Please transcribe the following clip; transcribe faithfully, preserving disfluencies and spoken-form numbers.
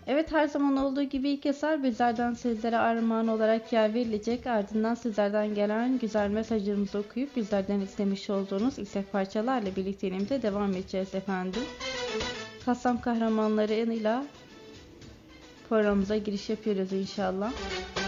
Evet, her zaman olduğu gibi ilk eser bizlerden sizlere armağan olarak yer verilecek. Ardından sizlerden gelen güzel mesajlarımızı okuyup bizlerden istemiş olduğunuz istek parçalarla birlikteliğimize devam edeceğiz efendim. Kassam kahramanlarıyla programımıza giriş yapıyoruz inşallah.